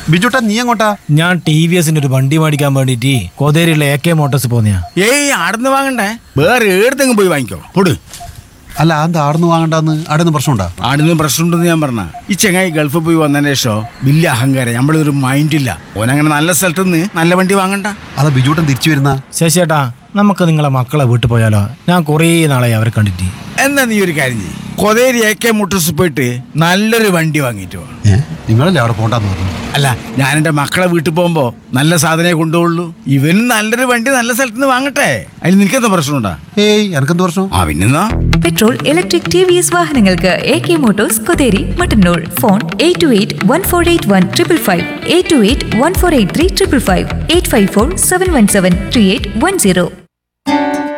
ബിജുട്ടാ നീ എങ്ങോട്ടാ? ഞാൻ TVS ഒരു വണ്ടി മേടിക്കാൻ വേണ്ടിട്ട് കോതേരിയുള്ള AK മോട്ടോഴ്സ് പോന്നെയാ. ഏയ് ആടുന്ന് വാങ്ങണ്ടേ, വേറെ ഏടത്തെങ്കിലും പോയി വാങ്ങിക്കോ. പൊട്. അല്ല എന്താ ആടുന്ന് വാങ്ങണ്ടെന്ന്? ആടുന്ന് പ്രശ്നമുണ്ടാ? ആടുന്ന് പ്രശ്നമുണ്ടെന്ന് ഞാൻ പറഞ്ഞ. ഈ ചെങ്ങായി ഗൾഫിൽ പോയി വന്നതിന് ശേഷം വലിയ അഹങ്കാരം, നമ്മളൊരു മൈൻഡില്ല. ഓനങ്ങനെ നല്ല സ്ഥലത്ത് നിന്ന് നല്ല വണ്ടി വാങ്ങണ്ട. അതാ ബിജുട്ടൻ തിരിച്ചു വരുന്ന. ശശിയേട്ടാ, നമുക്ക് നിങ്ങളെ മക്കളെ വീട്ടിൽ പോയാലോ? ഞാൻ കുറേ നാളായി അവരെ കണ്ടിട്ട്. എന്നാ നീ ഒരു കാര്യം ചെയ്യ്, കൊതേരി AK മോട്ടോഴ്സ് പോയിട്ട് നല്ലൊരു വണ്ടി വാങ്ങിയിട്ട് വാ. നിങ്ങളല്ലേ അവിടെ പോണ്ടെന്ന് പറഞ്ഞു? അല്ല, ഞാൻ എൻ്റെ മക്കളെ വീട്ടിൽ പോകുമ്പോ നല്ല സാധനമേ കൊണ്ടുപോകുള്ളൂ. ഇവന് നല്ലൊരു വണ്ടി നല്ല സ്ഥലത്ത് നിന്ന് വാങ്ങട്ടെ. അതിന് നിനക്കെന്താ പ്രശ്നമുണ്ടാ? ഏയ് എനക്കെന്ത് പ്രശ്നം? പിന്നെന്നാ പെട്രോൾ, ഇലക്ട്രിക്, TVS വാഹനങ്ങൾക്ക് AK Motors Kotheri Mattannur. Phone 8281481555, 8281483555, 854-717-3810.